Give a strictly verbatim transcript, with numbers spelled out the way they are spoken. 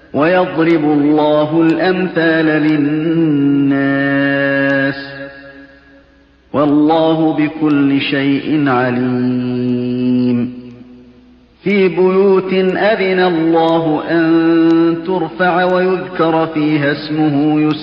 وَيَضْرِبُ اللَّهُ الْأَمْثَالَ لِلنَّاسِ ۗ وَاللَّهُ بِكُلِّ شَيْءٍ عَلِيمٌ فِي بُيُوتٍ أَذِنَ اللَّهُ أَن تُرْفَعَ وَيُذْكَرَ فِيهَا اسْمُهُ